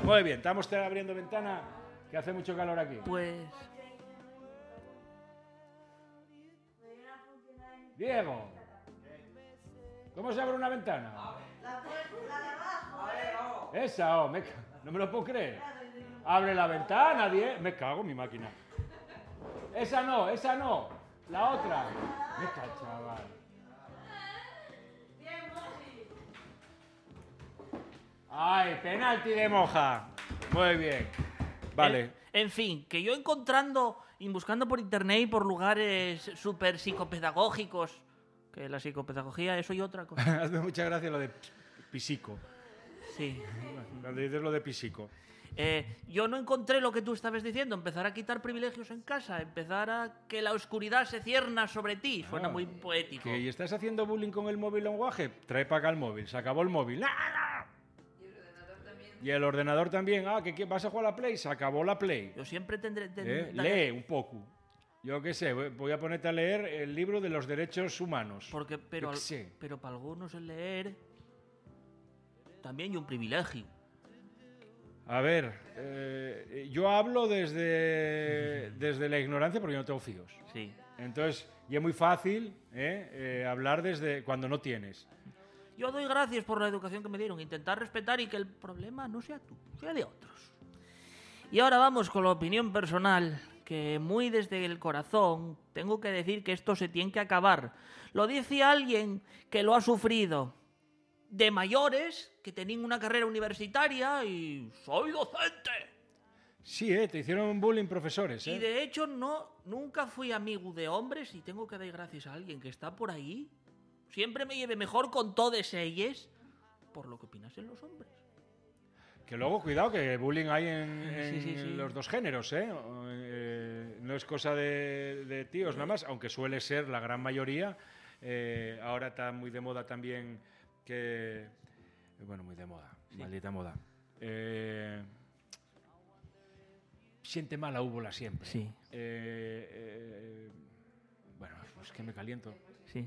Muy bien, estamos abriendo ventana, que hace mucho calor aquí. Pues... Diego, ¿cómo se abre una ventana? La de abajo. Esa, no me lo puedo creer. Abre la ventana, Diego. Me cago en mi máquina. Esa no. La otra. Me cago, chaval. Bien, Moji. Ay, penalti de Moja. Muy bien. Vale. En fin, que yo encontrando y buscando por internet y por lugares súper psicopedagógicos, que la psicopedagogía, eso y otra cosa. Hace mucha gracia lo de pisico. Sí. Cuando dices lo de pisico. Yo no encontré lo que tú estabas diciendo, empezar a quitar privilegios en casa, empezar a que la oscuridad se cierna sobre ti. Suena muy poético. ¿Y estás haciendo bullying con el móvil lenguaje? Trae para acá el móvil. Se acabó el móvil. ¡Ah! Y el ordenador también. ¿Que vas a jugar a la Play? Se acabó la Play. Yo siempre tendré... Lee un poco. Yo qué sé, voy a ponerte a leer el libro de los derechos humanos. Pero para algunos el leer también hay un privilegio. A ver, yo hablo desde la ignorancia porque yo no tengo fíos. Sí. Entonces, y es muy fácil hablar desde cuando no tienes. Yo doy gracias por la educación que me dieron, intentar respetar y que el problema no sea tú, sea de otros. Y ahora vamos con la opinión personal, que muy desde el corazón tengo que decir que esto se tiene que acabar. Lo dice alguien que lo ha sufrido. De mayores, que tenían una carrera universitaria y soy docente. Sí, te hicieron bullying profesores. Y de hecho nunca fui amigo de hombres y tengo que dar gracias a alguien que está por ahí. Siempre me lleve mejor con todos ellos por lo que opinas en los hombres. Que luego, cuidado, que bullying hay en Sí. los dos géneros, no es cosa de tíos nada más, aunque suele ser la gran mayoría. Ahora está muy de moda también muy de moda, maldita moda. Siente mala úbola siempre. Sí. Bueno, pues que me caliento. Sí.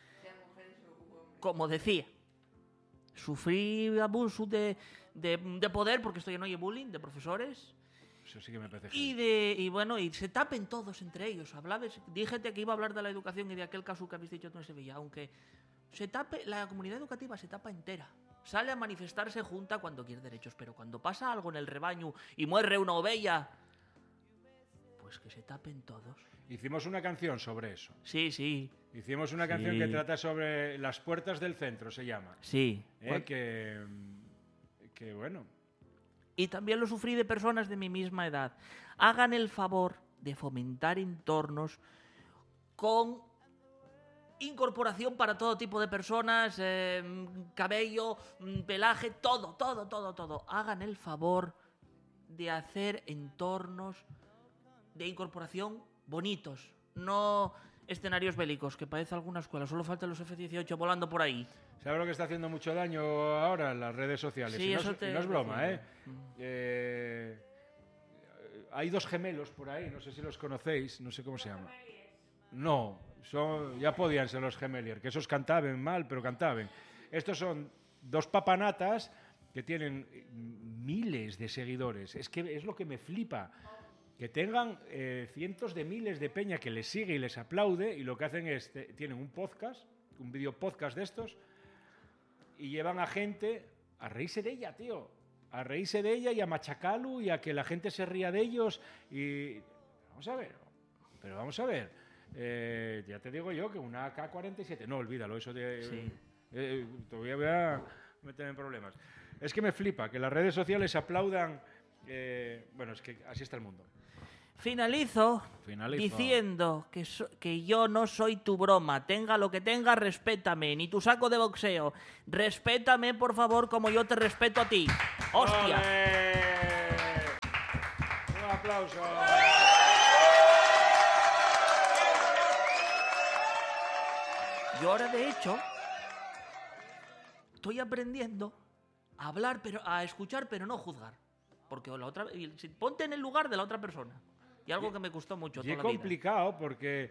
Como decía, sufrí abuso de poder porque estoy en hoy bullying de profesores. Eso sí que me parece y se tapen todos entre ellos. Díjete que iba a hablar de la educación y de aquel caso que habéis dicho tú en Sevilla, aunque se tape, la comunidad educativa se tapa entera. Sale a manifestarse junta cuando quiere derechos, pero cuando pasa algo en el rebaño y muere una oveja, pues que se tapen todos. Hicimos una canción sobre eso. Sí. Hicimos una canción que trata sobre las puertas del centro, se llama. Sí. Que bueno. Y también lo sufrí de personas de mi misma edad. Hagan el favor de fomentar entornos con incorporación para todo tipo de personas, cabello, pelaje, todo. Hagan el favor de hacer entornos de incorporación bonitos, no escenarios bélicos, que parece alguna escuela, solo faltan los F-18 volando por ahí. ¿Sabes lo que está haciendo mucho daño ahora en las redes sociales? Sí, y no, eso no es broma, hay dos gemelos por ahí, no sé si los conocéis, no sé cómo se llama. No, ya podían ser los Gemelier, que esos cantaban mal, pero cantaban. Estos son dos papanatas que tienen miles de seguidores. Es que es lo que me flipa. Que tengan cientos de miles de peña que les sigue y les aplaude, y lo que hacen es, tienen un podcast, un video podcast de estos, y llevan a gente a reírse de ella, tío. A reírse de ella y a machacarlo y a que la gente se ría de ellos. Y vamos a ver. Ya te digo yo que una AK-47... No, olvídalo, eso de... Sí. Todavía voy a meter en problemas. Es que me flipa que las redes sociales aplaudan... es que así está el mundo. Finalizo diciendo que yo no soy tu broma. Tenga lo que tenga, respétame. Ni tu saco de boxeo. Respétame, por favor, como yo te respeto a ti. ¡Hostia! ¡Ole! Un aplauso. Yo ahora, de hecho, estoy aprendiendo a hablar, a escuchar, pero no juzgar. Porque ponte en el lugar de la otra persona. Y algo que me costó mucho toda la vida. Es complicado porque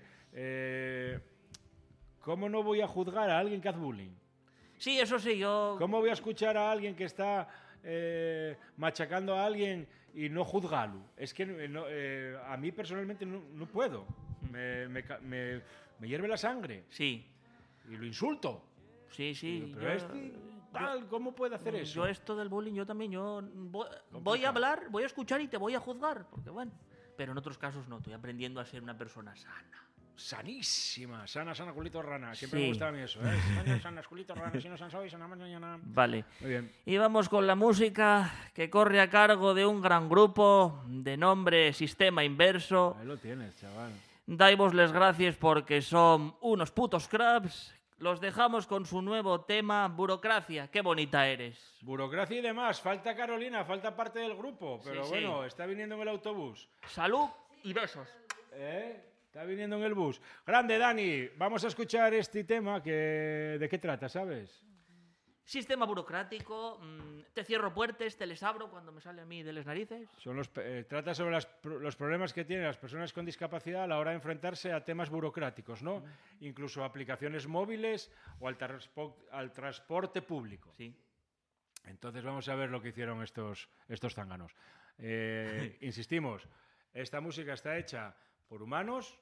¿cómo no voy a juzgar a alguien que hace bullying? Sí, eso sí, yo... ¿Cómo voy a escuchar a alguien que está machacando a alguien y no juzgarlo. Es que a mí personalmente no puedo. Me hierve la sangre. Sí. Y lo insulto. Sí, sí. Pero ¿cómo puede hacer eso? Yo esto del bullying, yo también, voy a hablar, voy a escuchar y te voy a juzgar, porque bueno, pero en otros casos no, estoy aprendiendo a ser una persona sana. Sanísima, sana, culito rana. Siempre Sí. me gustaba a mí eso, ¿eh? Sana, culito rana, si no san hoy, sana mañana. Vale. Muy bien. Y vamos con la música que corre a cargo de un gran grupo de nombre Sistema Inverso. Ahí lo tienes, chaval. Daivos les gracias porque son unos putos crabs. Los dejamos con su nuevo tema, Burocracia. Qué bonita eres. Burocracia y demás. Falta Carolina, falta parte del grupo. Pero Sí, bueno, sí. está viniendo en el autobús. Salud y besos. Está viniendo en el bus. Grande, Dani. Vamos a escuchar este tema que... ¿De qué trata, sabes? Sistema burocrático, te cierro puertas, te les abro cuando me sale a mí de las narices. Trata sobre los problemas que tienen las personas con discapacidad a la hora de enfrentarse a temas burocráticos, ¿no? Incluso aplicaciones móviles o al transporte público. Sí. Entonces vamos a ver lo que hicieron estos zánganos. Insistimos, esta música está hecha por humanas,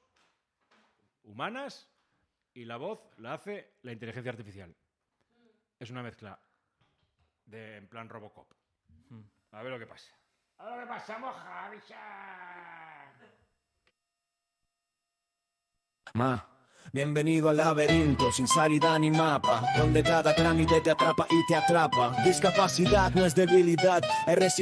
y la voz la hace la inteligencia artificial. Es una mezcla en plan Robocop. A ver lo que pasa. A ver lo que pasa, moja, bicha. Bienvenido al laberinto sin salida ni mapa, donde cada trámite te atrapa y te atrapa. Discapacidad no es debilidad, es resistencia.